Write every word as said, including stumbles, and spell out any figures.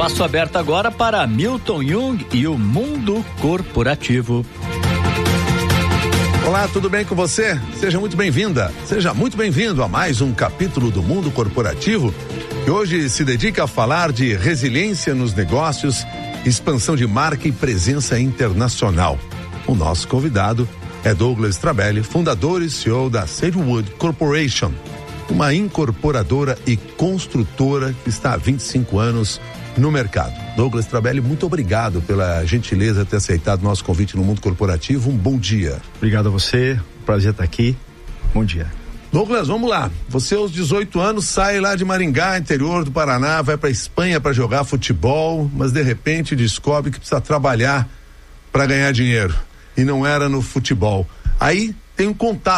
Espaço aberto agora para Milton Jung e o mundo corporativo. Olá, tudo bem com você? Seja muito bem-vinda, seja muito bem-vindo a mais um capítulo do Mundo Corporativo, que hoje se dedica a falar de resiliência nos negócios, expansão de marca e presença internacional. O nosso convidado é Douglas Trabelli, fundador e C E O da Sagewood Corporation, uma incorporadora e construtora que está há vinte e cinco anos no mercado. Douglas Trabelli, muito obrigado pela gentileza de ter aceitado o nosso convite no Mundo Corporativo. Um bom dia. Obrigado a você, prazer estar aqui. Bom dia. Douglas, vamos lá. Você aos dezoito anos sai lá de Maringá, interior do Paraná, vai para Espanha para jogar futebol, mas de repente descobre que precisa trabalhar para ganhar dinheiro e não era no futebol. Aí tem um contato